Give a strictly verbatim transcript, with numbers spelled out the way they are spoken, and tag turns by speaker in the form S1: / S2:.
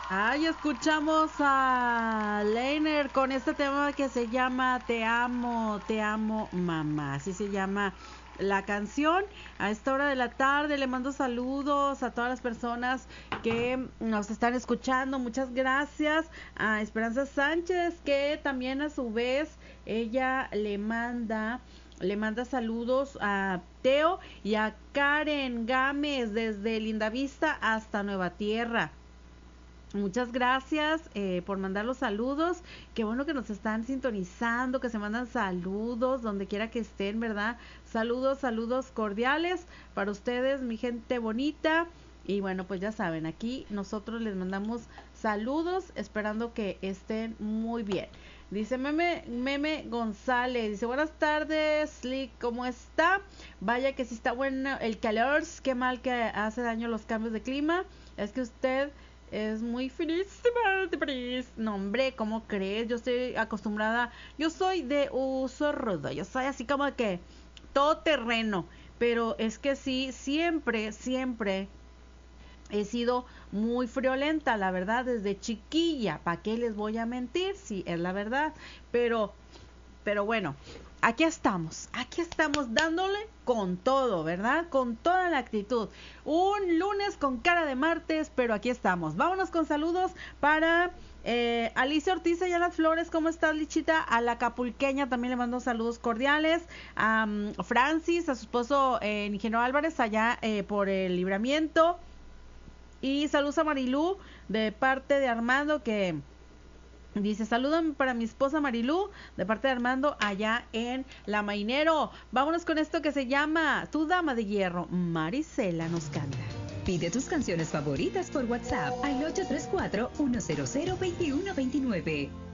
S1: Ay, escuchamos a Leiner con este tema que se llama Te amo, te amo, mamá. Así se llama la canción. A esta hora de la tarde le mando saludos a todas las personas que nos están escuchando. Muchas gracias a Esperanza Sánchez, que también a su vez ella le manda le manda saludos a Teo y a Karen Gámez desde Lindavista hasta Nueva Tierra. Muchas gracias eh, por mandar los saludos. Qué bueno que nos están sintonizando, que se mandan saludos donde quiera que estén, ¿verdad? Saludos, saludos cordiales para ustedes, mi gente bonita. Y bueno, pues ya saben, aquí nosotros les mandamos saludos esperando que estén muy bien. Dice Meme, Meme González, dice buenas tardes, Slick, ¿cómo está? Vaya que sí está bueno el calor, qué mal que hace daño los cambios de clima. Es que usted es muy felicísima de París. No, hombre, ¿cómo crees? Yo estoy acostumbrada, yo soy de uso rudo, yo soy así como que todo terreno, pero es que sí, siempre, siempre he sido muy friolenta, la verdad, desde chiquilla. ¿Para qué les voy a mentir? Sí, es la verdad. Pero, pero bueno, aquí estamos, aquí estamos dándole con todo, ¿verdad? Con toda la actitud. Un lunes con cara de martes, pero aquí estamos. Vámonos con saludos para eh, Alicia Ortiz y a las Flores. ¿Cómo estás, Lichita? A la Capulqueña también le mando saludos cordiales. A um, Francis, a su esposo eh, Ingeniero Álvarez, allá eh, por el Libramiento. Y saludos a Marilú de parte de Armando, que dice, saludan para mi esposa Marilú de parte de Armando allá en La Mainero. Vámonos con esto que se llama Tu Dama de Hierro. Marisela nos canta.
S2: Pide tus canciones favoritas por WhatsApp al ocho tres cuatro, uno cero cero, dos uno dos nueve.